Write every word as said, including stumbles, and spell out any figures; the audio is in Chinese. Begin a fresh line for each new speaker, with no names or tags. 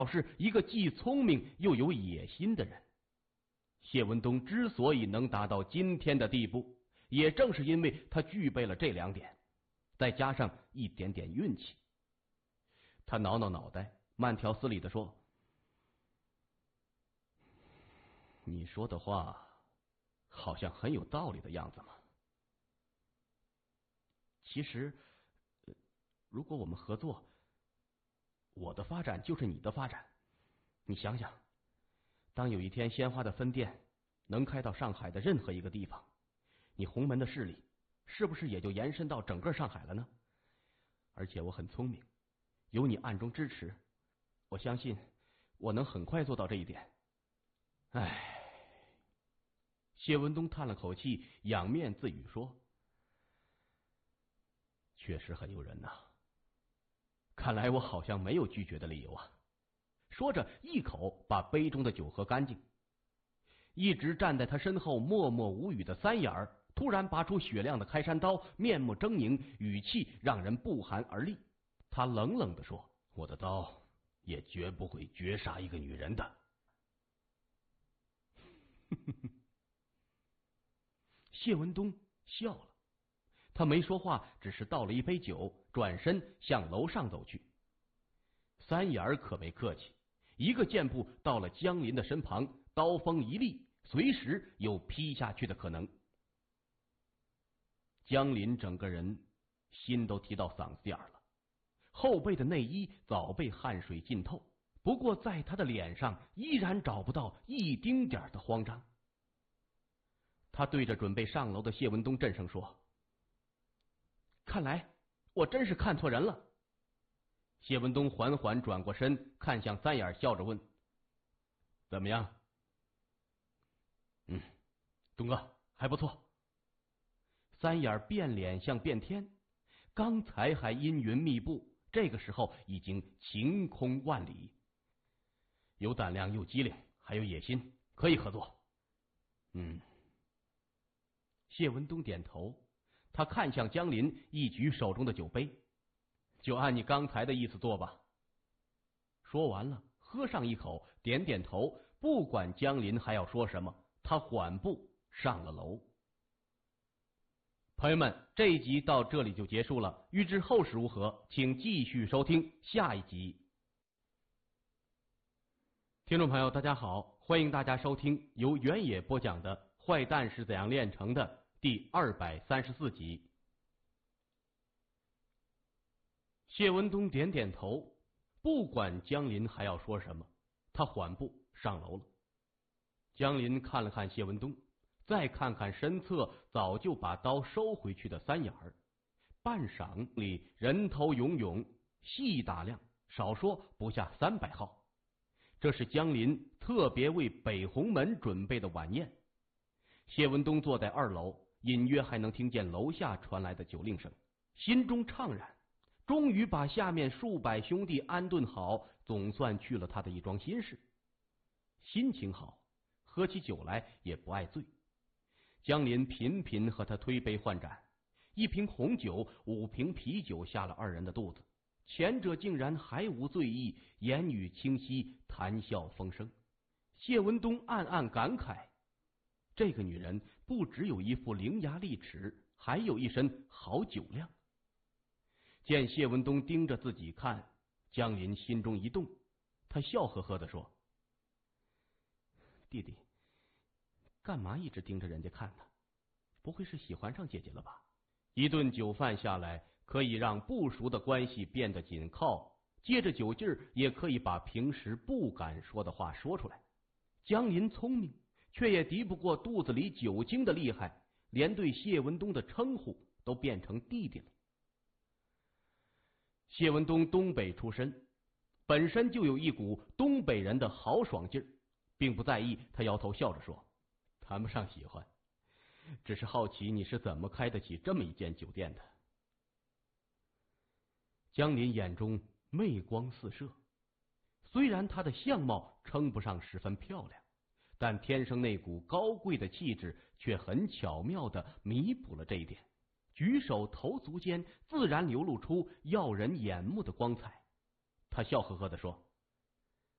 是一个既聪明又有野心的人。谢文东之所以能达到今天的地步，也正是因为他具备了这两点，再加上一点点运气。他挠挠脑袋，慢条斯理地说：“你说的话好像很有道理的样子嘛。其实，如果我们合作，我的发展就是你的发展。你想想，当有一天鲜花的分店能开到上海的任何一个地方，你鸿门的势力是不是也就延伸到整个上海了呢？而且我很聪明，有你暗中支持，我相信我能很快做到这一点。”唉，谢文东叹了口气，仰面自语说：“确实很诱人呐、啊，看来我好像没有拒绝的理由啊。”说着，一口把杯中的酒喝干净。一直站在他身后默默无语的三眼儿突然拔出雪亮的开山刀，面目狰狞，语气让人不寒而栗。他冷冷地说：“我的刀也绝不会绝杀一个女人的。”谢文东笑了，他没说话，只是倒了一杯酒，转身向楼上走去。三眼儿可没客气，一个箭步到了江林的身旁，刀锋一立，随时有劈下去的可能。江林整个人心都提到嗓子眼了，后背的内衣早被汗水浸透，不过在他的脸上依然找不到一丁点的慌张。他对着准备上楼的谢文东震声说：“看来我真是看错人了。”谢文东缓缓转过身，看向三眼，笑着问：“怎么样？”“嗯，东哥还不错。”三眼变脸像变天，刚才还阴云密布，这个时候已经晴空万里。有胆量又机灵，还有野心，可以合作。嗯。谢文东点头，他看向江林，一举手中的酒杯：“就按你刚才的意思做吧。”说完了，喝上一口，点点头，不管江林还要说什么，他缓步上了楼。朋友们，这一集到这里就结束了，欲知后事如何，请继续收听下一集。听众朋友大家好，欢迎大家收听由原野播讲的《坏蛋是怎样炼成的》第二百三十四集。谢文东点点头，不管江林还要说什么，他缓步上楼了。江林看了看谢文东，再看看身侧早就把刀收回去的三眼儿，半晌里人头涌涌，细打量少说不下三百号。这是江林特别为北鸿门准备的晚宴。谢文东坐在二楼，隐约还能听见楼下传来的酒令声，心中怅然，终于把下面数百兄弟安顿好，总算去了他的一桩心事。心情好，喝起酒来也不爱醉。江林频频和他推杯换盏，一瓶红酒，五瓶啤酒下了二人的肚子，前者竟然还无醉意，言语清晰，谈笑风生。谢文东暗暗感慨，这个女人不只有一副伶牙俐齿，还有一身好酒量。见谢文东盯着自己看，江林心中一动，他笑呵呵地说：“弟弟，干嘛一直盯着人家看呢？不会是喜欢上姐姐了吧？”一顿酒饭下来，可以让不熟的关系变得紧靠，借着酒劲儿也可以把平时不敢说的话说出来。江林聪明，却也敌不过肚子里酒精的厉害，连对谢文东的称呼都变成弟弟了。谢文东东北出身，本身就有一股东北人的豪爽劲儿，并不在意。他摇头笑着说：“谈不上喜欢，只是好奇你是怎么开得起这么一间酒店的。”江林眼中媚光四射，虽然他的相貌称不上十分漂亮，但天生那股高贵的气质却很巧妙地弥补了这一点，举手投足间自然流露出耀人眼目的光彩。他笑呵呵地说：“